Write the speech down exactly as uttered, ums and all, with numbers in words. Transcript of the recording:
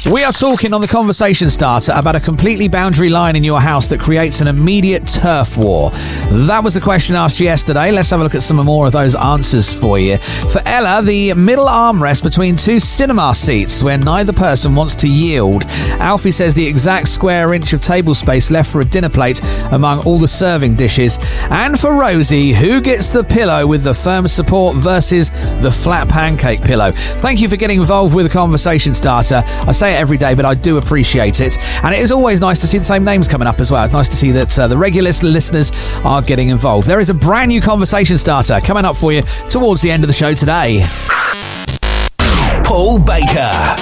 We are talking on the Conversation Starter about a completely boundary line in your house that creates an immediate turf war. That was the question asked yesterday. Let's have a look at some more of those answers for you. For Ella, the middle armrest between two cinema seats where neither person wants to yield. Alfie says the exact square inch of table space left for a dinner plate among all the serving dishes. And for Rosie, who gets the pillow with the firm support versus the flat pancake pillow? Thank you for getting involved with the Conversation Starter. I say it every day, but I do appreciate it. And it is always nice to see the same names coming up as well. It's nice to see that uh, the regular listeners are getting involved. There is a brand new Conversation Starter coming up for you towards the end of the show today. Paul Baker.